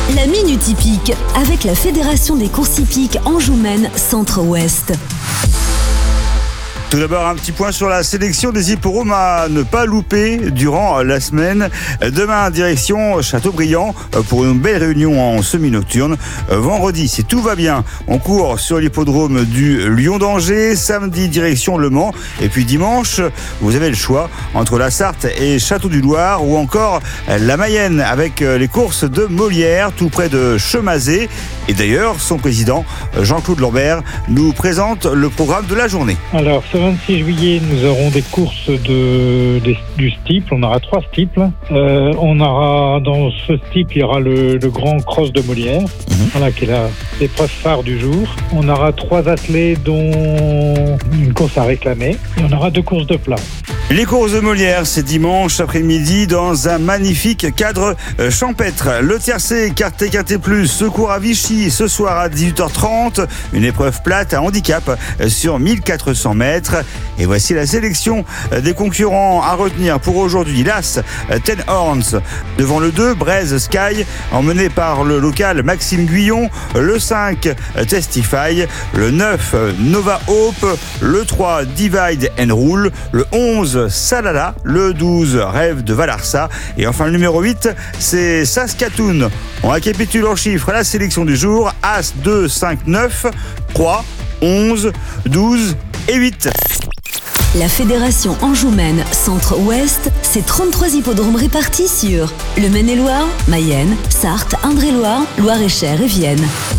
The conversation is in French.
La Minute Hippique avec la Fédération des courses hippiques Anjou-Maine Centre-Ouest. Tout d'abord, un petit point sur la sélection des hippodromes à ne pas louper durant la semaine. Demain, direction Châteaubriand pour une belle réunion en semi-nocturne. Vendredi, si tout va bien, on court sur l'hippodrome du Lion d'Angers. Samedi, direction Le Mans. Et puis dimanche, vous avez le choix entre la Sarthe et Château-du-Loir ou encore la Mayenne avec les courses de Molière tout près de Chemazé. Et d'ailleurs, son président, Jean-Claude Lambert, nous présente le programme de la journée. Alors, ce 26 juillet, nous aurons des courses du steeple. On aura 3 steeples. On aura, dans ce steeple, il y aura le grand cross de Molière, voilà, qui est l'épreuve phare du jour. On aura 3 athlètes, dont une course à réclamer. Et on aura 2 courses de plat. Les courses de Molière, c'est dimanche après-midi dans un magnifique cadre champêtre. Le tiercé, quarté plus, secours à Vichy, ce soir à 18h30. Une épreuve plate à handicap sur 1400 mètres. Et voici la sélection des concurrents à retenir pour aujourd'hui. L'As, Ten Horns, devant le 2, Braise Sky, emmené par le local Maxime Guyon. Le 5, Testify. Le 9, Nova Hope. Le 3, Divide and Rule. Le 11, Salala. Le 12, Rêve de Valarsa. Et enfin le numéro 8, c'est Saskatoon. On récapitule en chiffres la sélection du jour. As, 2, 5, 9, 3, 11, 12 et 8. La Fédération Anjou-Maine Centre-Ouest, c'est 33 hippodromes répartis sur le Maine-et-Loire, Mayenne, Sarthe, Indre-et-Loire, Loire-et-Cher et Vienne.